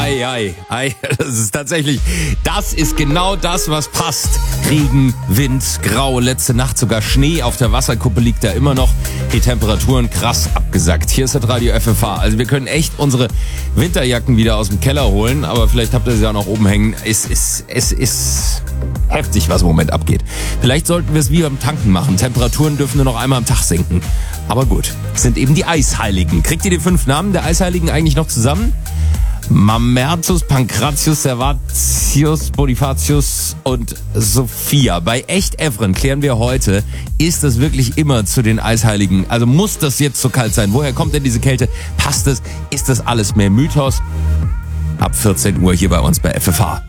Das ist tatsächlich, das ist genau das, was passt. Regen, Wind, Grau, letzte Nacht sogar Schnee, auf der Wasserkuppe liegt da immer noch. Die Temperaturen krass abgesackt. Hier ist das Radio FFH. Also wir können echt unsere Winterjacken wieder aus dem Keller holen, aber vielleicht habt ihr sie ja noch oben hängen. Es ist heftig, was im Moment abgeht. Vielleicht sollten wir es wie beim Tanken machen. Temperaturen dürfen nur noch einmal am Tag sinken. Aber gut, es sind eben die Eisheiligen. Kriegt ihr die 5 Namen der Eisheiligen eigentlich noch zusammen? Mamertus, Pankratius, Servatius, Bonifatius und Sophia. Bei Echt Evren klären wir heute, ist das wirklich immer zu den Eisheiligen? Also muss das jetzt so kalt sein? Woher kommt denn diese Kälte? Passt es? Ist das alles mehr Mythos? Ab 14 Uhr hier bei uns bei FFH.